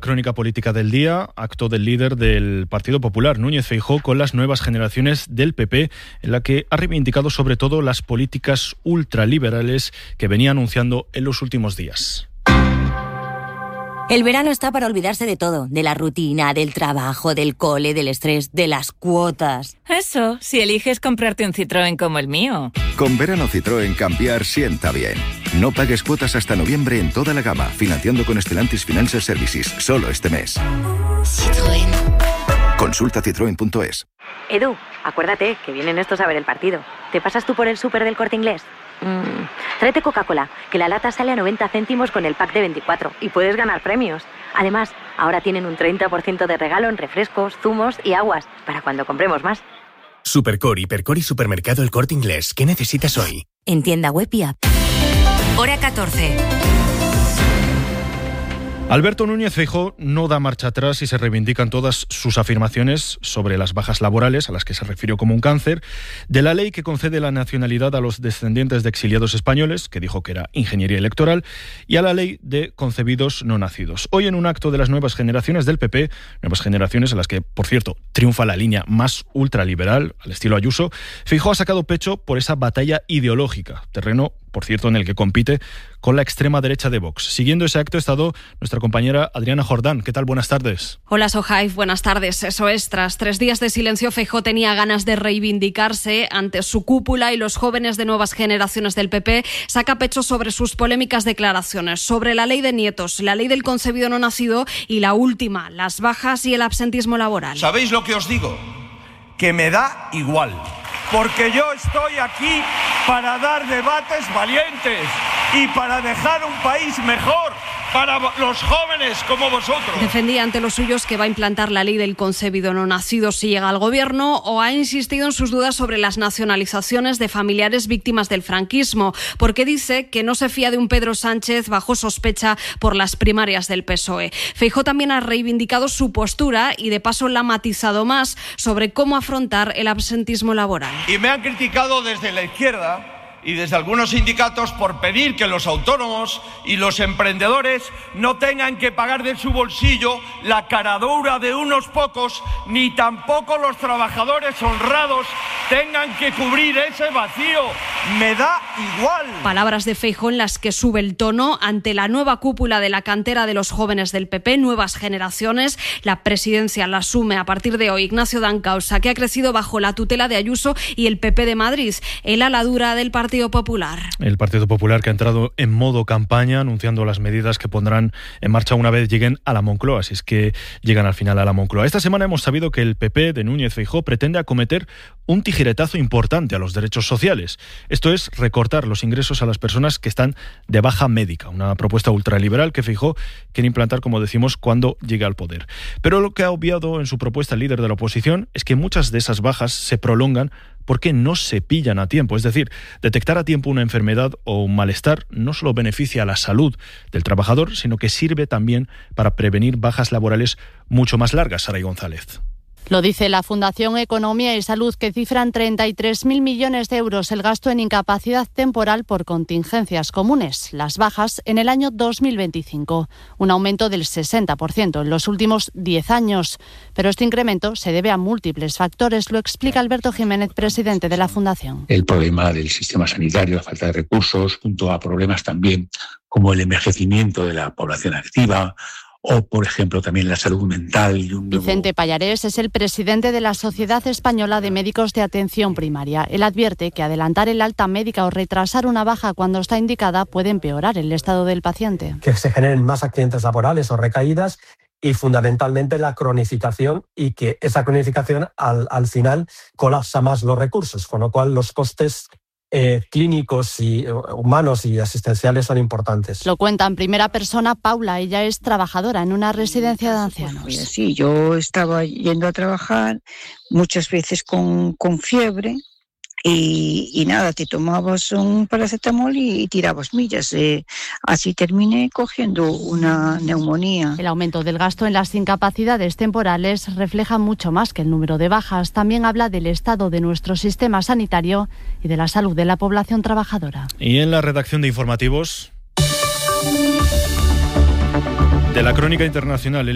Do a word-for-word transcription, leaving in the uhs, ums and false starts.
crónica política del día, acto del líder del Partido Popular, Núñez Feijóo, con las nuevas generaciones del P P, en la que ha reivindicado sobre todo las políticas ultraliberales que venía anunciando en los últimos días. El verano está para olvidarse de todo, de la rutina, del trabajo, del cole, del estrés, de las cuotas. Eso, si eliges comprarte un Citroën como el mío. Con verano Citroën cambiar sienta bien. No pagues cuotas hasta noviembre en toda la gama, financiando con Stellantis Financial Services, solo este mes. Citroën. Consulta citroen punto es. Edu, acuérdate que vienen estos a ver el partido. ¿Te pasas tú por el súper del Corte Inglés? Mm, tráete Coca-Cola, que la lata sale a noventa céntimos con el pack de veinticuatro y puedes ganar premios. Además, ahora tienen un treinta por ciento de regalo en refrescos, zumos y aguas, para cuando compremos más. Supercore, Hipercore y Supermercado El Corte Inglés. ¿Qué necesitas hoy? En tienda web y app. Hora catorce. Alberto Núñez Feijóo no da marcha atrás y se reivindican todas sus afirmaciones sobre las bajas laborales, a las que se refirió como un cáncer, de la ley que concede la nacionalidad a los descendientes de exiliados españoles, que dijo que era ingeniería electoral, y a la ley de concebidos no nacidos. Hoy, en un acto de las nuevas generaciones del P P, nuevas generaciones en las que, por cierto, triunfa la línea más ultraliberal, al estilo Ayuso, Feijóo ha sacado pecho por esa batalla ideológica, terreno, por cierto, en el que compite con la extrema derecha de Vox. Siguiendo ese acto ha estado nuestra compañera Adriana Jordán. ¿Qué tal? Buenas tardes. Hola, Sohaib. Buenas tardes. Eso es, tras tres días de silencio, Feijóo tenía ganas de reivindicarse ante su cúpula y los jóvenes de nuevas generaciones del P P. Saca pecho sobre sus polémicas declaraciones, sobre la ley de nietos, la ley del concebido no nacido y la última, las bajas y el absentismo laboral. ¿Sabéis lo que os digo? Que me da igual. Porque yo estoy aquí para dar debates valientes y para dejar un país mejor para los jóvenes como vosotros. Defendía ante los suyos que va a implantar la ley del concebido no nacido si llega al gobierno, o ha insistido en sus dudas sobre las nacionalizaciones de familiares víctimas del franquismo, porque dice que no se fía de un Pedro Sánchez bajo sospecha por las primarias del P S O E. Feijóo también ha reivindicado su postura y de paso la ha matizado más sobre cómo afrontar el absentismo laboral. Y me han criticado desde la izquierda y desde algunos sindicatos por pedir que los autónomos y los emprendedores no tengan que pagar de su bolsillo la caradura de unos pocos, ni tampoco los trabajadores honrados tengan que cubrir ese vacío. Me da igual. Palabras de Feijóo en las que sube el tono ante la nueva cúpula de la cantera de los jóvenes del P P, nuevas generaciones. La presidencia la asume a partir de hoy Ignacio Dancausa, que ha crecido bajo la tutela de Ayuso y el P P de Madrid, el ala dura del Partido Popular. El Partido Popular, que ha entrado en modo campaña, anunciando las medidas que pondrán en marcha una vez lleguen a la Moncloa, si es que llegan al final a la Moncloa. Esta semana hemos sabido que el P P de Núñez Feijóo pretende acometer un tijeretazo importante a los derechos sociales. Esto es recortar los ingresos a las personas que están de baja médica, una propuesta ultraliberal que Feijóo quiere implantar, como decimos, cuando llegue al poder. Pero lo que ha obviado en su propuesta el líder de la oposición es que muchas de esas bajas se prolongan porque no se pillan a tiempo. Es decir, detectar a tiempo una enfermedad o un malestar no solo beneficia a la salud del trabajador, sino que sirve también para prevenir bajas laborales mucho más largas. Saray González. Lo dice la Fundación Economía y Salud, que cifran treinta y tres mil millones de euros el gasto en incapacidad temporal por contingencias comunes, las bajas, en el año dos mil veinticinco. Un aumento del sesenta por ciento en los últimos diez años. Pero este incremento se debe a múltiples factores, lo explica Alberto Jiménez, presidente de la Fundación. El problema del sistema sanitario, la falta de recursos, junto a problemas también como el envejecimiento de la población activa, o, por ejemplo, también la salud mental. Y un nuevo... Vicente Pallarés es el presidente de la Sociedad Española de Médicos de Atención Primaria. Él advierte que adelantar el alta médica o retrasar una baja cuando está indicada puede empeorar el estado del paciente. Que se generen más accidentes laborales o recaídas y fundamentalmente la cronificación, y que esa cronificación al, al final colapsa más los recursos, con lo cual los costes Eh, clínicos y eh, humanos y asistenciales son importantes. Lo cuenta en primera persona Paula. Ella es trabajadora en una residencia de ancianos. Pues sí, yo estaba yendo a trabajar muchas veces con, con fiebre y, y nada, te tomabas un paracetamol y, y tirabas millas. Eh, así terminé cogiendo una neumonía. El aumento del gasto en las incapacidades temporales refleja mucho más que el número de bajas. También habla del estado de nuestro sistema sanitario y de la salud de la población trabajadora. Y en la redacción de informativos de la Crónica Internacional,